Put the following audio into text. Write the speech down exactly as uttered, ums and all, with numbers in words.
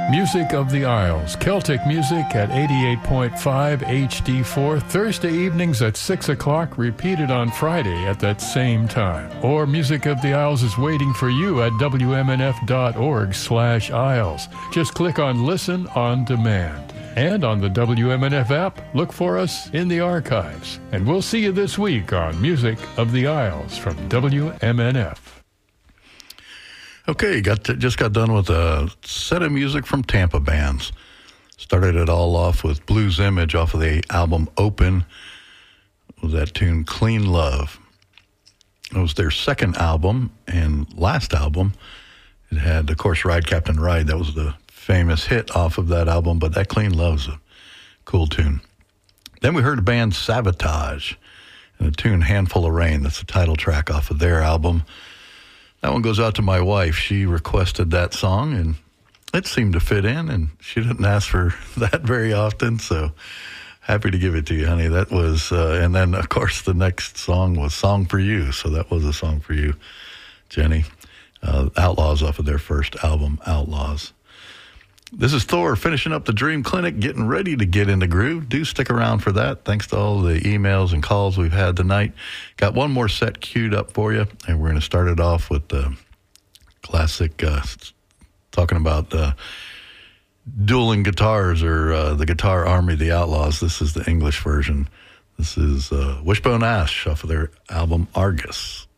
Music of the Isles, Celtic music at eighty-eight point five H D four, Thursday evenings at six o'clock, repeated on Friday at that same time. Or Music of the Isles is waiting for you at W M N F dot org slash Isles. Just click on Listen on Demand. And on the W M N F app, look for us in the archives. And we'll see you this week on Music of the Isles from W M N F. Okay, got to, just got done with a set of music from Tampa bands. Started it all off with Blues Image off of the album Open, with that tune Clean Love. It was their second album and last album. It had, of course, Ride Captain Ride. That was the famous hit off of that album, but that Clean Love's a cool tune. Then we heard the band Sabotage and the tune Handful of Rain. That's the title track off of their album. That one goes out to my wife. She requested that song, and it seemed to fit in, and she didn't ask for that very often, so happy to give it to you, honey. That was, uh, and then, of course, the next song was Song for You, so that was a song for you, Jenny. Uh, Outlaws off of their first album, Outlaws. This is Thor finishing up the Dream Clinic, getting ready to get in the groove. Do stick around for that. Thanks to all the emails and calls we've had tonight. Got one more set queued up for you, and we're going to start it off with the classic, uh, talking about uh, dueling guitars, or uh, the Guitar Army, the Outlaws. This is the English version. This is uh, Wishbone Ash off of their album Argus.